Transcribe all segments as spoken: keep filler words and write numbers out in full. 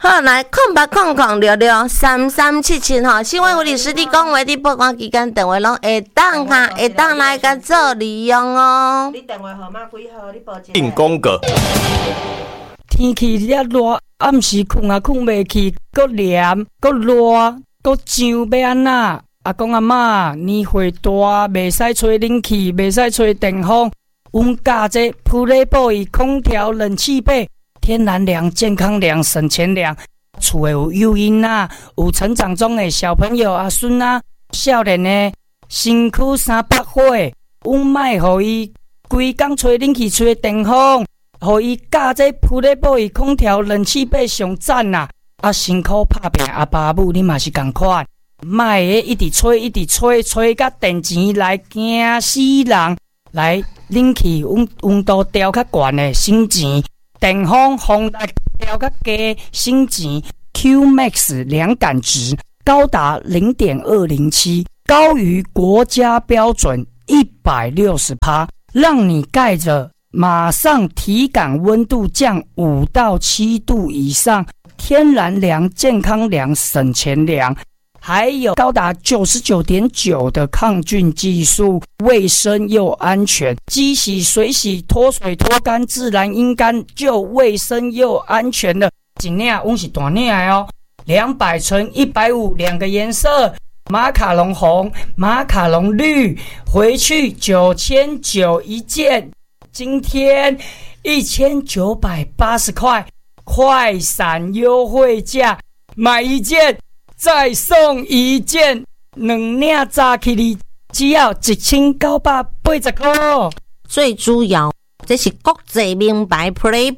好，来空八空空六六三三七七吼，新闻福利师的讲话，你报关期间电话拢会当哈，会当来甲做利用哦。 你电话号码几号？你报一下。 硬讲个。 天气热热，暗时困也困袂去，搁凉搁热，搁痒要安那？阿公阿嬷年岁大，袂使吹冷气，袂使吹电风。阮家这普雷布伊空调、冷气被，天然凉、健康凉、省钱凉。厝诶有幼婴啊，有成长中的小朋友阿孙啊，少年的身躯三百岁，阮莫互伊规工吹冷气、吹电风。互伊教这普雷布伊空调冷气被上赞啦！啊，辛苦拍拼阿爸母，你嘛是共款，莫个一直吹一直吹，吹甲电钱来惊死人！来冷气温温度调较悬的省钱，电风风力调较低省钱。Q Max 凉感值高达零点二零七，高于国家标准一百六十趴，让你盖着。马上体感温度降五到七度以上，天然凉、健康凉、省钱凉，还有高达 九十九点九 的抗菌技术，卫生又安全，机洗、水洗、脱水、脱干、自然阴干，就卫生又安全的。一领我是大领的哦，两百乘一百五十两个颜色。马卡龙红、马卡龙绿，回去九千九一件。今天一千九百八十块，快闪优惠价，买一件再送一件，两领扎起嚟只要一千九百八十块。 最主要，这是国际名牌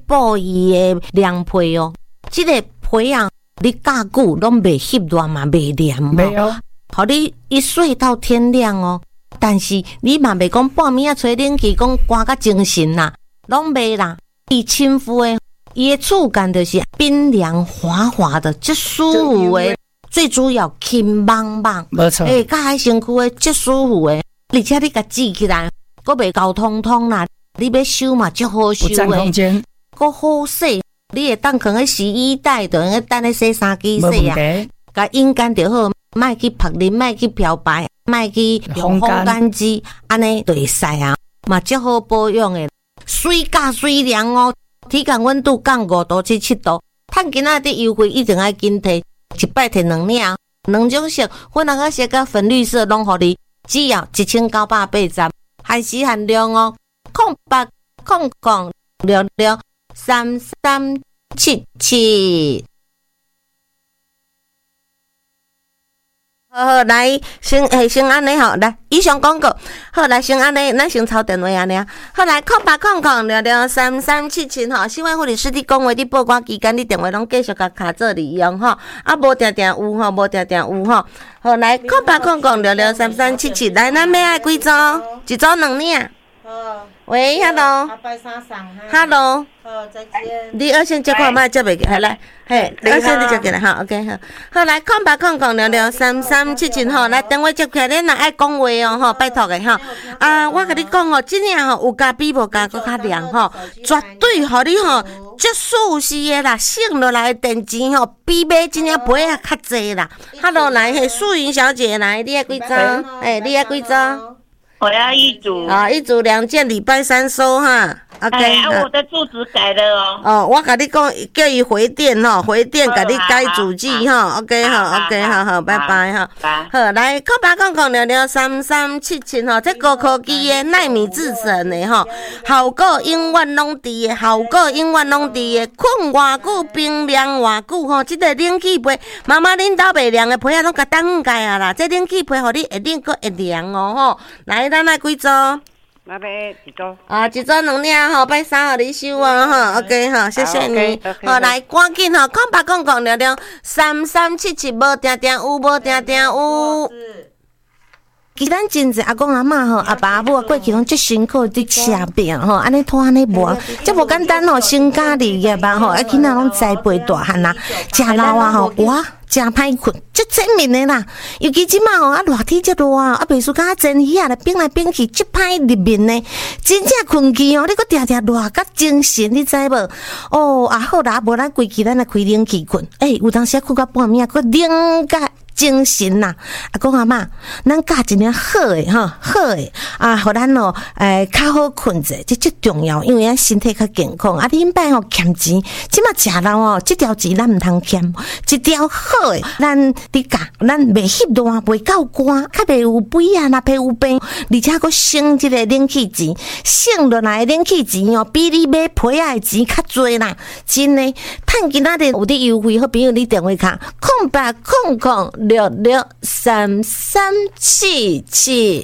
Playboy 的凉被哦。这个被啊，你加久拢袂翕热嘛，袂黏哦。 没有， 好，你一睡到天亮哦。但是你嘛袂讲半暝啊吹冷气，讲寒甲精神啦，拢袂啦。伊亲肤诶，伊诶触感就是冰凉滑滑的，即舒服诶。最主要轻棒棒， 没错。 诶，甲海身躯诶，即舒服诶。而且你甲挤起来，佫袂搞通通啦。你要收嘛，即好收诶， 不占空间， 佫好洗。你会当放喺洗衣袋，就用等咧洗衫机洗啊。甲阴干就好，莫去晒淋，莫去漂白。莫去用烘干机，安尼就会使啊，嘛足好保养诶，水加水凉哦，体感温度降五度至七度。趁今仔日优惠一定要紧摕，一摆摕两领，两种色，粉红色甲粉绿色拢互你，只要一千九百八十，限时限量哦，空八空空六六三三七七。好好来，先诶，先安尼吼，来以上广告，好来先安尼，咱先抄电话安尼啊。好来，空八空空六六三三七七吼，新闻护理师你讲话，你报关期间，你电话拢继续甲卡做利用吼，啊无定定有吼，无定定有吼。好来，空八空空六六三三七七，来，咱要爱几组？一组两领。好，喂 ，hello。阿拜三上哈。hello。好，再见。你二线接看卖接袂起，来来，嘿，二线你接起来哈 ，OK 好。好来，空八空空六六三三七七吼，来电话接起来，你若爱讲话哦吼，拜托的吼。啊，我甲你讲吼，真正吼有加比无加搁较凉吼，绝对互你吼，足舒适的啦，省落来的电钱吼，比买真正杯啊较济啦。Hello， 来，嘿，素云小姐来，你爱几张？哎，你爱几张？ 我要一组啊，一组两件，礼拜三收哈。OK， 哎呀，我的住址改了哦。 哦，我甲你讲，叫伊回电吼，回电甲你改主机吼。OK 好 ，OK 好好，拜拜哈。好，来，空八空空六六三三七七吼，这高科技的纳米制成的吼，效果永远拢伫的，效果永远拢伫的，困偌久，冰凉偌久吼，这个冷气被，妈妈恁兜袂凉的被啊，拢甲挡盖啊啦，这冷气被互你会冷阁会凉哦吼。来，咱来几组？ 那边一组啊，一组两领吼，拜三互你收啊吼 ，OK 吼，谢谢你。好，来赶紧吼，空八空空六六三三七七，无定定有，无定定有。其咱真侪阿公阿嬷吼，阿爸阿母啊，过去拢足辛苦伫车病吼，安尼拖安尼磨，这无简单吼，成家立业吧吼，啊囡仔拢栽培大汉啦，食老啊吼，哇， 真歹困，足前面的啦。尤其即马吼啊，热天遮热啊，啊，袂输甲蒸鱼啊，来变来变去，足歹入眠呢。真正困去哦，你搁定定热甲精神，你知无？哦，啊好啦，无咱规气咱来开冷气困。诶、欸，有当时困到半暝，搁冷甲精神呐。啊，讲阿嬷，咱教一领好诶吼，好诶啊，互咱哦，诶、欸，较好困者，这足重要，因为咱身体较健康。啊，恁摆吼欠钱，即马食人哦，即条钱咱毋通欠，一条好诶，咱伫教，咱袂翕热，袂够寒，较袂有肥啊，若皮有病，而且佫省即个冷气钱，省落来冷气钱哦，比你买皮仔诶钱较济啦，真诶，趁今仔日有啲优惠，好朋友你电话卡空八空空六六三三七七。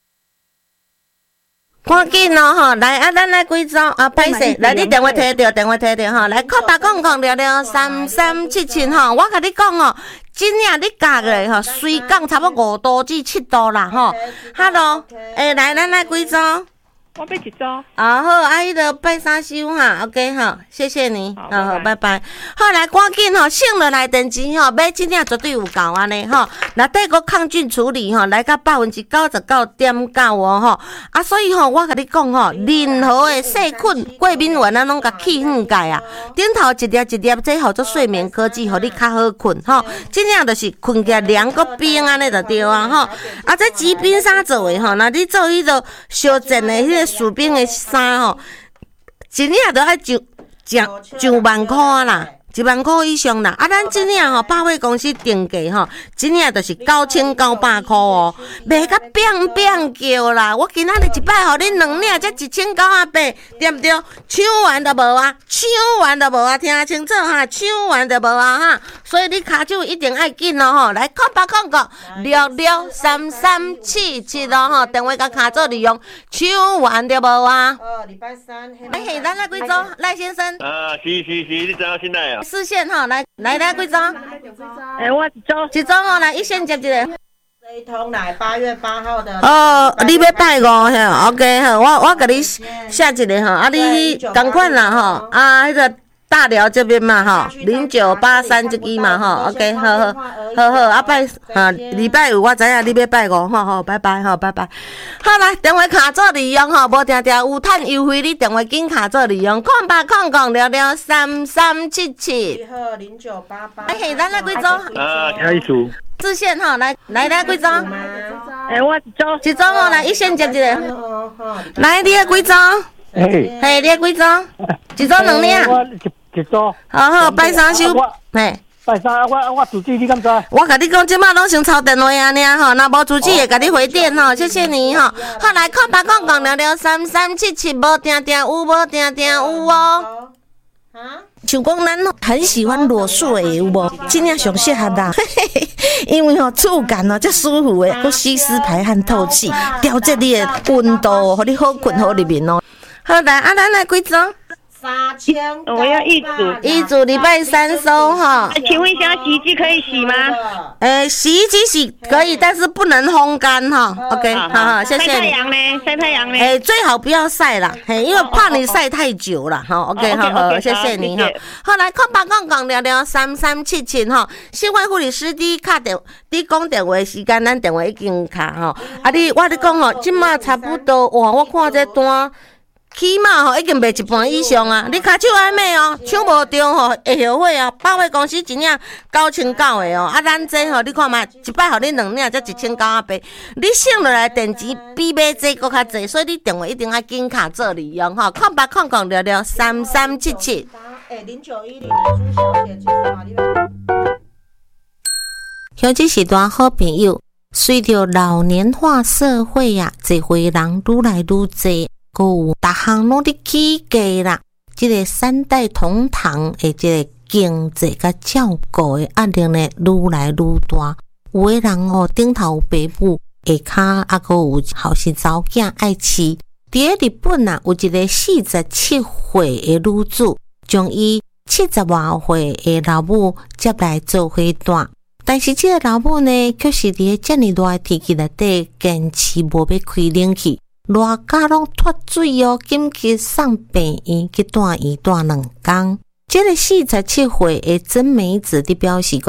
赶紧咯吼，来啊，咱来几招啊，歹势，来你电话摕着，电话摕着吼，来扣八空空六六三三七七吼，我甲你讲哦，真正你教个吼，水降差不多五度至七度啦吼。Hello， 诶，来咱来几招？ 我要一招。 啊好，啊，迄个拜三收哈 ，OK 哈，谢谢你，好好，拜拜。好来，赶紧吼，省落来电钱吼，买真正绝对有够安尼吼。那第个抗菌处理吼，来到百分之九十九点九哦吼。啊，所以吼，我甲你讲吼，任何的细菌、过敏源啊，拢甲去粉解啊。顶头一粒一粒，这叫做睡眠科技，互你较好困吼。真正就是困起来凉个冰安尼就对啊吼。啊，这吉冰沙做的吼，那你做迄个烧煎的迄个。士兵的衫吼，一领都爱上上上万块啦，一万块以上啦。啊，咱一领吼，百货公司定价吼，一领就是九千九百块哦，卖甲变变叫啦。我今仔日一摆互恁两领才一千九百八，对不对？抢完都无啊，抢完都无啊，听清楚哈，抢完都无啊哈。所以你骹手一定爱紧咯吼，来空八空个六六三三七七咯吼，电话甲骹做利用，抢完就无啊。 哦，礼拜三。 哎嘿，咱来几招，赖先生。 啊，是是是，你知影现在啊？ 四线哈，来来来几招？ 哎，我一招。 一招吼，来一线接一个。 这一通来八月八号的。 哦，你要拜五吼 ，OK 吼，我我甲你下一个吼，啊你同款啦吼，啊迄个。大寮这边嘛吼，零九八三这支嘛吼 ，OK， 好好好好，啊拜啊礼拜五我知影你要拜五吼吼，拜拜吼，拜拜。好来，电话卡做利用吼，无定定有趁优惠，你电话紧卡做利用，空八空空六六三三七七。 号零九八八。 哎嘿，咱来几招？ 啊，听一组。 自线吼，来来来几招？ 哎，我一招。 一招吼，来一线接一个。来，你的几招？ 嘿， 嘿，你的几招？一招两领。 我一一招。 好好，拜三收。嘿。 拜三，我我主机你敢知？ 我甲你讲，即马拢先抄电话安尼吼，若无主机会甲你回电吼，谢谢你吼。好来，空八空空六六三三七七，无定定有，无定定有哦。啊？像讲咱很喜欢裸睡的有无？真正上适合啦，因为吼触感哦，足舒服的，佮吸湿排汗透气，调节你的温度，互你好困好入眠哦。好来，啊，咱来几招？ 三千， 我要一组， 一组礼拜三收哈。 请问一下，洗衣机可以洗吗？ 诶，洗衣机洗可以，但是不能烘干哈。OK， 好好，谢谢你。 晒太阳呢？晒太阳呢？ 诶，最好不要晒啦，嘿，因为怕你晒太久了哈。OK， 好好，谢谢你哈。好来，空八空空聊聊三三七七哈。新欢护理师你卡电，你讲电话时间，咱电话已经卡哈。啊，你我你讲吼，即马差不多哇，我看这单。起码吼已经卖一半以上啊！你骹手爱买哦，抢无着吼会后悔啊！百货公司一领九千九的哦，啊咱这吼你看嘛，一摆互你两领才一千九百八，你省落来电钱比买这搁较济，所以你电话一定要紧卡做利用吼，空八空空六六三三七七。 诶，零九一零朱小姐，介绍你们。 兄弟是大好朋友，随着老年化社会啊，一回人愈来愈多。阁有逐项拢伫起价啦，即、這個三代同堂的即個經濟甲照顧的壓力呢，愈來愈大。有的人哦，頂頭有爸母，下骹啊，閣有後生查某囝愛飼。佇個日本啊，有一個四十七歲的女子，將伊七十外歲的老母接來做伙帶。但是即個老母呢，卻是佇個遮爾熱的天氣內底，堅持無要開冷氣。熱甲攏脫水哦，緊急送病院去住院住兩工。這個四十七歲的曾美子的表示講，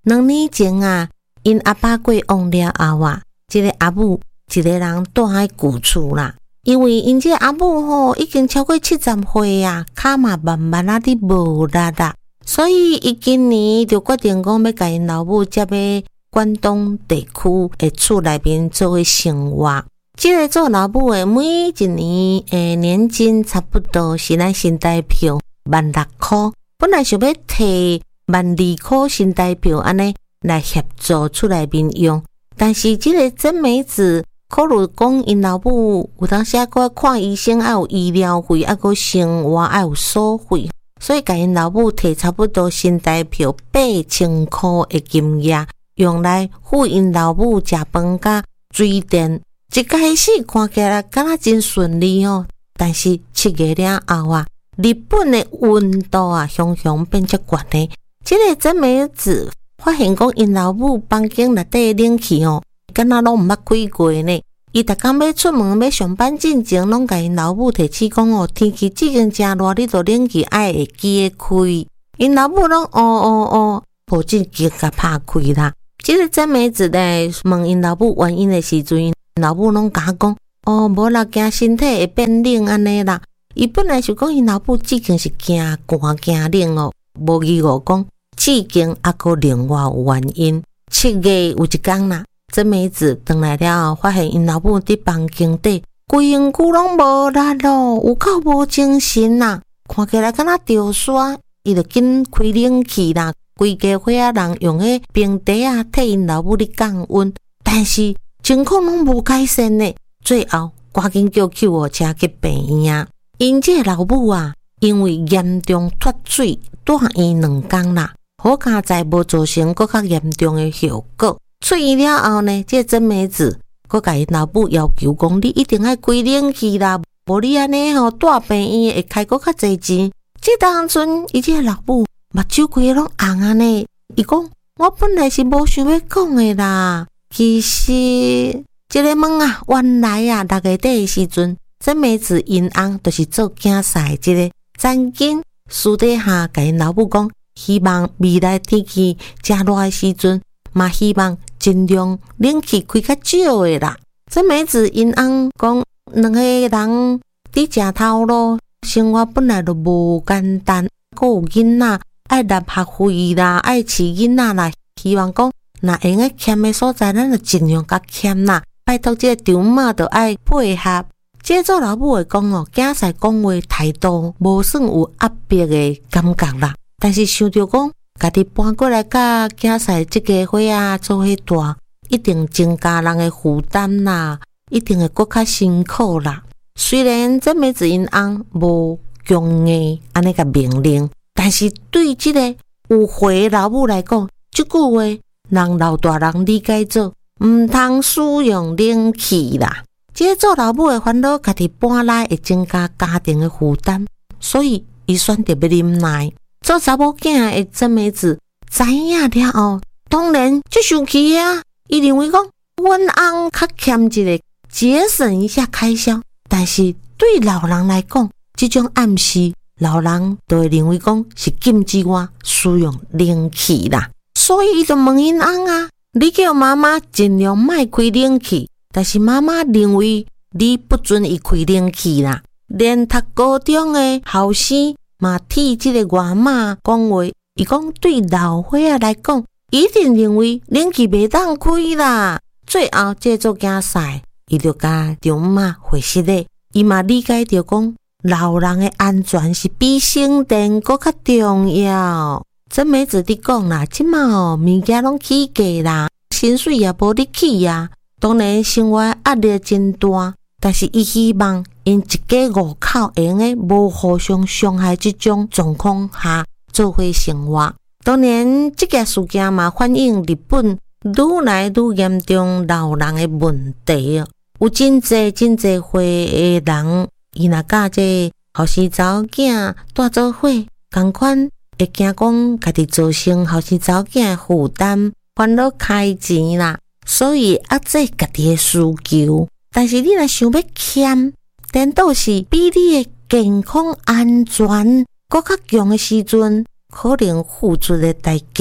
两年前啊，因阿爸过往了后啊，即、這個阿母一個人住喺舊厝啦。因為因這個阿母吼已經超過七十歲啊，腳嘛慢慢啊啲無力啦，所以伊今年就決定講要甲因老母接喺關東地區的厝內面做為生活。即、這個做老母的每一年誒年金差不多是咱新台票萬六塊，本來想要摕萬二塊新台票安尼來協助厝內面用，但是即個真美子考慮講因老母有當時還看醫生還有醫療費，還有生活還有所費，所以甲因老母摕差不多新台票八千塊的金額，用來付因老母食飯甲水電。一開始看起來敢若真順利哦，但是七月了後啊，日本的溫度啊，熊熊變足懸的。這個真美子發現講因老母房間內底冷氣哦，敢若攏毋捌開過呢。伊逐工要出門要上班進前，攏甲因老母提起講哦，天氣已經真熱，你著冷氣愛會記得開。因老母攏哦哦哦，無正經甲拍開啦。這個真美子咧問因老母原因的時陣，老母攏甲講，哦，無啦，驚身體會變冷安尼啦。伊本來是講因老母至今是驚寒驚冷哦，無疑我講至今還閣另外有原因。七月有一天啦，真美子回來了後，發現因老母佇房間底，規身軀攏無力咯，有夠無精神啦，看起來敢若著煞，伊就緊開冷氣啦，規家伙仔人用迄冰袋啊替因老母咧降溫，但是情況攏無改善呢，最後趕緊叫救護車去病院啊。因這個老母啊，因為嚴重脫水，住院兩天啦，好佳在無造成更較嚴重的效果。出院了後呢，這個真美子佮甲因老母要求講，你一定要開冷氣啦，無你安尼吼住病院會開更較濟錢。這當陣，伊這個老母目睭規個攏紅安尼，伊講我本來是無想要講的啦。其實這個問啊，原來啊，六月底的時陣，真美子因翁就是做競賽這個曾經私底下甲因老母講，希望未來天氣正熱的時陣，嘛希望盡量冷氣開較少的啦。真美子因翁講，兩個人佇食頭路，生活本來就無簡單，還有囡仔愛納學費啦，愛飼囡仔啦，希望講。那會用欠的所在，咱就盡量甲欠啦。拜託這個長媽就愛配合。這做老母會講哦，囝婿講話態度無算有壓迫的感覺啦。但是想着講，家己搬過來甲囝婿這個伙仔做伙大，一定增加人的負擔啦，一定會更較辛苦啦。雖然真美子因翁無強硬安尼個命令，但是對這個有歲老母來講，這句話。讓老大人理解做唔通使用冷氣啦，這個做老母的煩惱，家己搬來會增加家庭的負擔，所以伊選擇要忍耐。做查某囝的真美子知影了後，當然就生氣啊！伊認為講，阮翁較欠一個節省一下開銷，但是對老人來講，這種暗示，老人都會認為講是禁止我使用冷氣啦。所以伊就問因翁啊，你叫媽媽盡量莫開冷氣，但是媽媽認為你不准伊開冷氣啦。連讀高中的後生嘛替這個外媽講話，伊講對老伙仔來講，一定認為冷氣袂當開啦。最後這做競賽，伊就甲長媽回息咧，伊嘛理解到講老人的安全是比省電更較重要。真美子伫講啦，即馬哦，物件攏起價啦，薪水也無得起呀。當然生活壓力真大，但是伊希望因一家五口會用誒無互相傷害即種狀況下做伙生活。當然，即個事件嘛反映日本愈來愈嚴重老人誒問題哦。有真濟真濟歲誒人，伊若甲這後生查某囝帶做伙共款。會驚講家己造成後生查某囝的負擔，煩惱開錢啦，所以壓制家己的需求。但是你若想要欠，顛倒是比你的健康安全更較強的時陣，可能付出的代價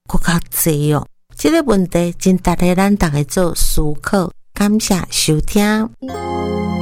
更较济哦。这个问题真值得咱大家做思考。感谢收听。